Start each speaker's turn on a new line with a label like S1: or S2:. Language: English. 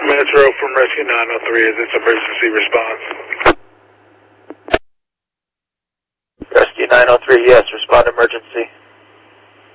S1: Metro from Rescue 903, is this emergency response?
S2: Rescue 903, yes, respond emergency.